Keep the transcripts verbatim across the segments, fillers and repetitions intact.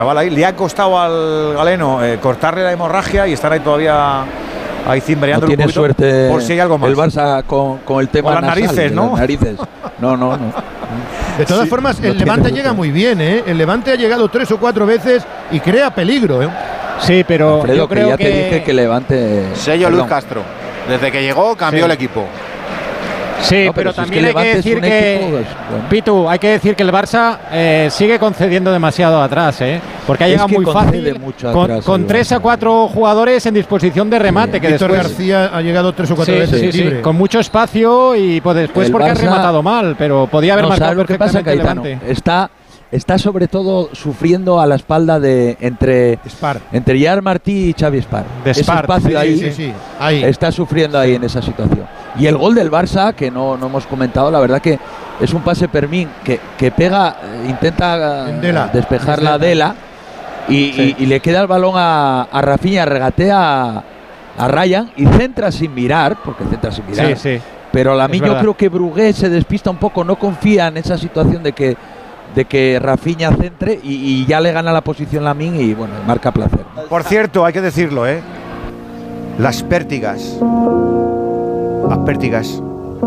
Le ha costado al galeno eh, cortarle la hemorragia y están ahí todavía ahí cimbreando. No tiene un suerte por si hay algo más. El Barça con, con el tema con las nasal, narices, ¿no? Las narices. No, no, no. De todas sí, formas, no el Levante suerte. llega muy bien, ¿eh? El Levante ha llegado tres o cuatro veces y crea peligro, ¿eh? Sí, pero Alfredo, yo creo que ya que... te dije que Levante. Sello Perdón. Luis Castro. Desde que llegó cambió Sí. el equipo. Sí, No, pero, pero si es también que hay que Levante es decir un que, equipo, pues, bueno. Pitu, hay que decir que el Barça eh, sigue concediendo demasiado atrás, ¿eh? Porque ha Es llegado que muy concede fácil mucho con, atrás, con el tres Barça. a cuatro jugadores en disposición de remate, que Víctor después... García ha llegado tres o cuatro Sí, veces sí, sí, libre. con mucho espacio y pues después El porque ha Barça- rematado mal, pero podía haber No, marcado ¿sabes lo que pasa, perfectamente el Cayetano? Levante. Está, está sobre todo sufriendo a la espalda de entre, Spar. entre Gerard Martí y Xavi Spar. De Ese Spar, espacio Sí, ahí sí, sí. Ahí. está sufriendo ahí en esa situación. Y el gol del Barça, que no, no hemos comentado, la verdad que es un pase Fermín que, que pega, eh, intenta eh, En Dela. despejar la Dela y, Sí. y- y le queda el balón a, a Rafinha, regatea a, a Ryan y centra sin mirar, porque centra sin mirar. Sí, sí. Pero a mí Es yo verdad. creo que Brugué se despista un poco, no confía en esa situación de que de que Rafinha centre y, y ya le gana la posición Lamine y bueno, marca placer. Por cierto, hay que decirlo, ¿eh? Las pértigas. Las pértigas.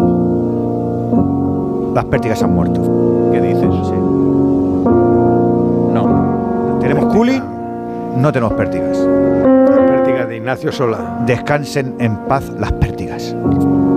Las pértigas han muerto. ¿Qué dices? Sí. No. Tenemos cooling, no tenemos pértigas. Las pértigas de Ignacio Sola. Descansen en paz las pértigas. A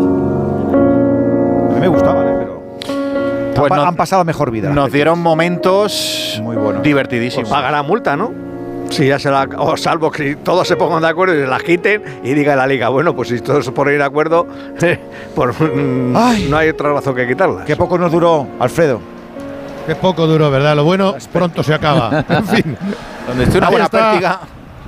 mí me gustaban, ¿eh? Pero Pues han, pa- no- han pasado mejor vida. las Nos pértigas. dieron momentos Muy buenos. divertidísimos. Pagará multa, ¿no? Si ya se la. O salvo que todos se pongan de acuerdo y se la quiten y diga la liga, bueno, pues si todos se ponen de acuerdo, por, Ay. no hay otra razón que quitarla. Qué poco nos duró, Alfredo. Qué poco duró, ¿verdad? Lo bueno pronto se acaba. En fin. Donde esté una Ahí buena está. pértiga.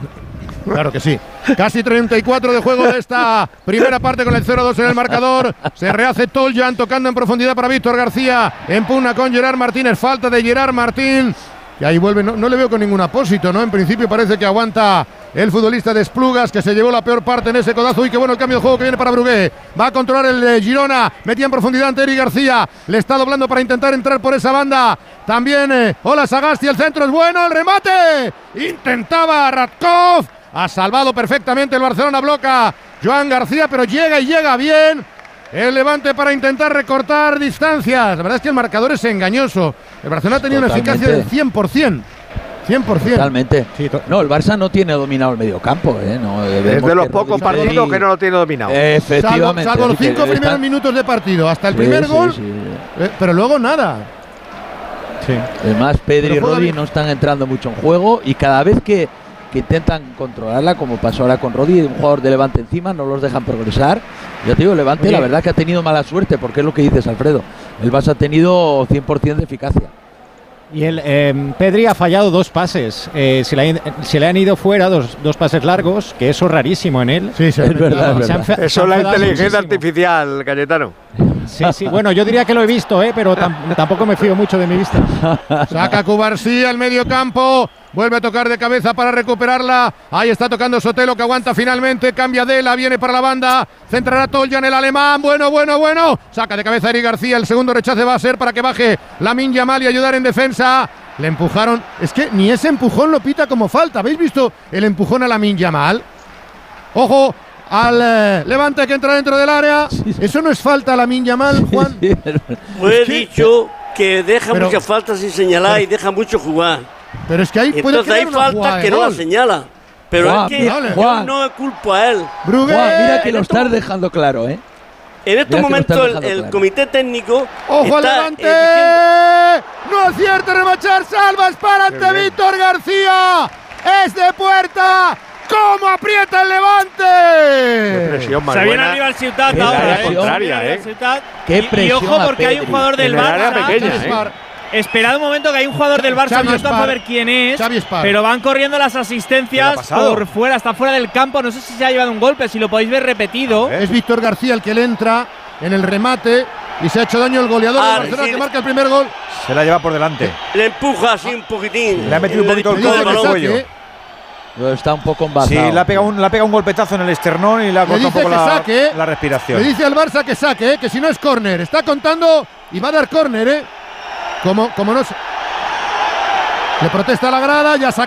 Claro que sí. Casi treinta y cuatro de juego de esta primera parte con el cero dos en el marcador. Se rehace Toljan tocando en profundidad para Víctor García. Empuna con Gerard Martínez. Falta de Gerard Martín. Y ahí vuelve. No, no le veo con ningún apósito, ¿no? En principio parece que aguanta el futbolista de Esplugas, que se llevó la peor parte en ese codazo. Y qué bueno el cambio de juego que viene para Brugué. Va a controlar el de Girona. Metía en profundidad ante Eric García. Le está doblando para intentar entrar por esa banda. También, eh, hola Sagasti. El centro es bueno. El remate. Intentaba Radkov. Ha salvado perfectamente el Barcelona, bloca Joan García, pero llega y llega bien el Levante para intentar recortar distancias. La verdad es que el marcador es engañoso. El Barcelona ha tenido Totalmente. una eficacia del cien por ciien. cien por cien. Totalmente. Sí, to- No, el Barça no tiene dominado el mediocampo, ¿eh? No, Es vemos de los que pocos Rodri- partidos que no lo tiene dominado. Salvo, Efectivamente. salvo los así que cinco primeros están- minutos de partido, hasta el Sí, primer sí, gol, sí. eh, pero luego nada. sí. Además, Pedri y Pero juega Rodri bien. no están entrando mucho en juego y cada vez que, que intentan controlarla, como pasó ahora con Rodri, un jugador de Levante encima, no los dejan progresar. Ya te digo, Levante Oye. la verdad que ha tenido mala suerte, porque es lo que dices, Alfredo. El Barça ha tenido cien por ciento de eficacia. Y el eh, Pedri ha fallado dos pases. Eh, se, le, han- se le han ido fuera dos, dos pases largos, que eso es rarísimo en él. Sí, sí, Es verdad, es Se han verdad. fe- se Eso es han la enfadado inteligencia muchísimo. artificial, Cayetano. Sí, sí. Bueno, yo diría que lo he visto, ¿eh? Pero tam- tampoco me fío mucho de mi vista. Saca Cubarsí al medio campo. Vuelve a tocar de cabeza para recuperarla. Ahí está tocando Sotelo, que aguanta finalmente. Cambia Dela, viene para la banda. Centrará Toljan, el alemán. Bueno, bueno, bueno. Saca de cabeza Eric García. El segundo rechace va a ser para que baje Lamine Yamal y ayudar en defensa. Le empujaron. Es que ni ese empujón lo pita como falta. ¿Habéis visto el empujón a Lamine Yamal? Ojo al eh, Levante que entra dentro del área. Eso no es falta a Lamine Yamal, Juan. Sí, es verdad. Pues he Es que- dicho que deja pero- muchas faltas sin señalar pero- y deja mucho jugar. Pero es que ahí puede Entonces hay crear una jugada faltas de que no la gol. señala. Pero Juan, es que mira, yo Juan. no me culpo a él. Brugué. Juan, mira que lo en estás esto- dejando claro, ¿eh? En estos Mira que lo momentos estás el, dejando el claro. comité técnico ¡Ojo al está Levante! eh, ¡No acierta remachar! ¡Salva para ante Víctor García! ¡Es de puerta! ¿Cómo aprieta el Qué Levante! presión más Se viene buena. arriba el Ciutat Qué ahora, presión. ¿eh? Contraria, Se viene ¿eh? el Ciutat. Qué Y- y, presión ojo a porque hay un Pedri. jugador del En el área Barça. pequeña, Xavi ¿eh? Spar. Esperad un momento que hay un jugador del Barça, Xavi no está Spar. para ver quién es, Xavi Spar. pero van corriendo las ¿Qué le ha asistencias pasado? por fuera, está fuera del campo, no sé si se ha llevado un golpe, si lo podéis ver repetido. ¿Eh? Es Víctor García el que le entra en el remate y se ha hecho daño el goleador Ah, de Barcelona sí. que marca el primer gol. Se la lleva por delante. le empuja así un poquitín. Le ha metido un Le poquito el disputa codo en el balón. cuello. saque, Está un poco embazado. Sí, le ha pegado un, le ha pegado un golpetazo en el esternón y le ha Le cortado un dice poco que la, saque. la respiración. Le dice al Barça que saque, ¿eh? Que si no es córner. Está contando y va a dar córner, ¿eh? Como, como no se- Le protesta la grada, ya saca.